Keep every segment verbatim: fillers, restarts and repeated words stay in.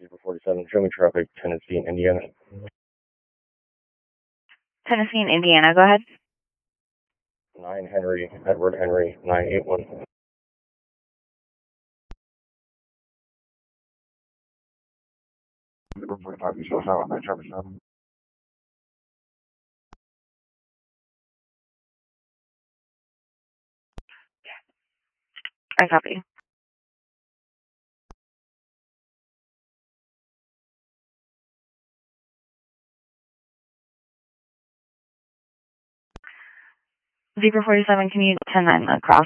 Zebra forty-seven, show me traffic, Tennessee and Indiana. Tennessee and Indiana, go ahead. nine Henry, Edward Henry, nine eight one. Zebra forty-five, you show us out on that traffic stop. I copy. Zebra forty-seven, can you ten nine across?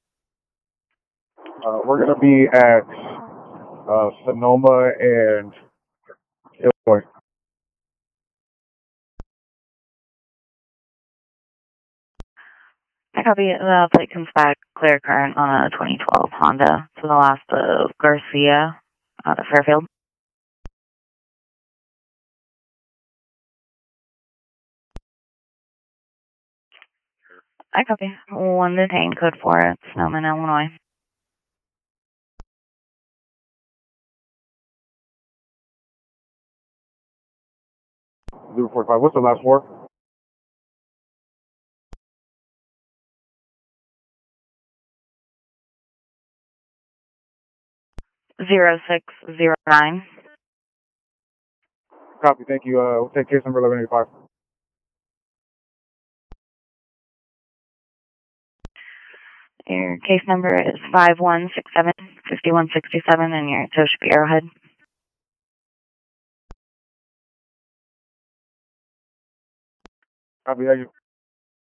Uh, we're going to be at uh, Sonoma and Illinois. I copy. The plate comes back clear current on a twenty twelve Honda to the last of Garcia out of Fairfield. I copy. One detained, code four at Snowman, Illinois. Zebra forty-five, what's the last four? Zero six zero nine. Copy, thank you. Uh, we'll take case number eleven eighty-five. Your case number is five one six seven five one six seven, and your tow should be Arrowhead. Copy, thank you.